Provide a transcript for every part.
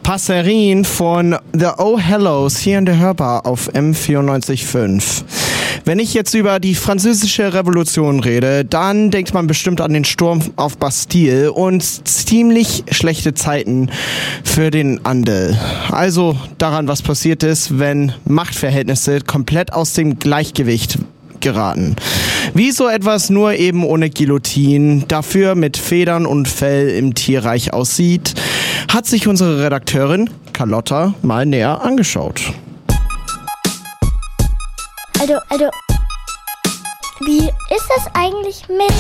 Passerin von The Oh Hellos hier in der Hörbar auf M94.5. Wenn ich jetzt über die französische Revolution rede, dann denkt man bestimmt an den Sturm auf Bastille und ziemlich schlechte Zeiten für den Andel. Also daran, was passiert ist, wenn Machtverhältnisse komplett aus dem Gleichgewicht geraten. Wie so etwas nur eben ohne Guillotine, dafür mit Federn und Fell im Tierreich aussieht, hat sich unsere Redakteurin Carlotta mal näher angeschaut. Also, wie ist das eigentlich mit?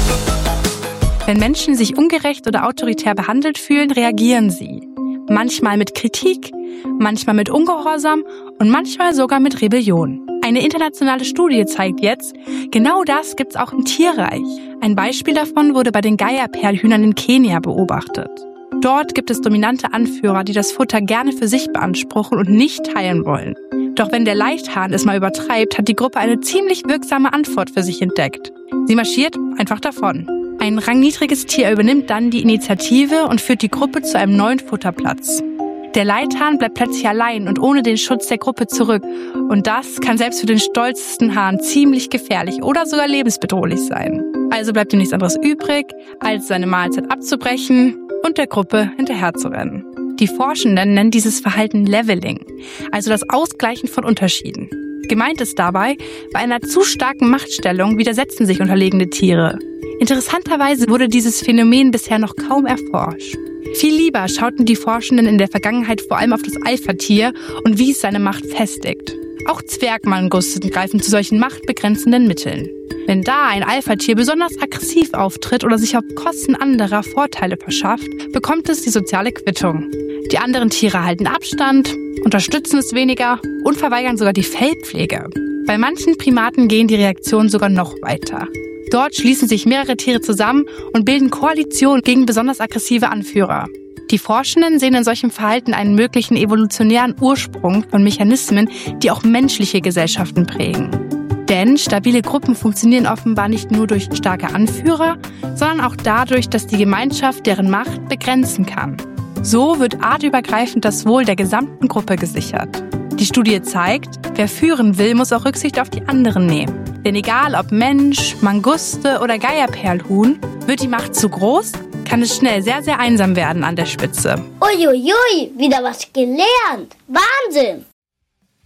Wenn Menschen sich ungerecht oder autoritär behandelt fühlen, reagieren sie. Manchmal mit Kritik, manchmal mit Ungehorsam und manchmal sogar mit Rebellion. Eine internationale Studie zeigt jetzt, genau das gibt's auch im Tierreich. Ein Beispiel davon wurde bei den Geierperlhühnern in Kenia beobachtet. Dort gibt es dominante Anführer, die das Futter gerne für sich beanspruchen und nicht teilen wollen. Doch wenn der Leithahn es mal übertreibt, hat die Gruppe eine ziemlich wirksame Antwort für sich entdeckt. Sie marschiert einfach davon. Ein rangniedriges Tier übernimmt dann die Initiative und führt die Gruppe zu einem neuen Futterplatz. Der Leithahn bleibt plötzlich allein und ohne den Schutz der Gruppe zurück. Und das kann selbst für den stolzesten Hahn ziemlich gefährlich oder sogar lebensbedrohlich sein. Also bleibt ihm nichts anderes übrig, als seine Mahlzeit abzubrechen und der Gruppe hinterherzurennen. Die Forschenden nennen dieses Verhalten Leveling, also das Ausgleichen von Unterschieden. Gemeint ist dabei, bei einer zu starken Machtstellung widersetzen sich unterlegene Tiere. Interessanterweise wurde dieses Phänomen bisher noch kaum erforscht. Viel lieber schauten die Forschenden in der Vergangenheit vor allem auf das Alpha-Tier und wie es seine Macht festigt. Auch Zwergmangusten greifen zu solchen machtbegrenzenden Mitteln. Wenn da ein Alpha-Tier besonders aggressiv auftritt oder sich auf Kosten anderer Vorteile verschafft, bekommt es die soziale Quittung. Die anderen Tiere halten Abstand, unterstützen es weniger und verweigern sogar die Fellpflege. Bei manchen Primaten gehen die Reaktionen sogar noch weiter. Dort schließen sich mehrere Tiere zusammen und bilden Koalitionen gegen besonders aggressive Anführer. Die Forschenden sehen in solchem Verhalten einen möglichen evolutionären Ursprung von Mechanismen, die auch menschliche Gesellschaften prägen. Denn stabile Gruppen funktionieren offenbar nicht nur durch starke Anführer, sondern auch dadurch, dass die Gemeinschaft deren Macht begrenzen kann. So wird artübergreifend das Wohl der gesamten Gruppe gesichert. Die Studie zeigt, wer führen will, muss auch Rücksicht auf die anderen nehmen. Denn egal ob Mensch, Manguste oder Geierperlhuhn, wird die Macht zu groß, kann es schnell sehr, sehr einsam werden an der Spitze. Uiuiui, wieder was gelernt. Wahnsinn!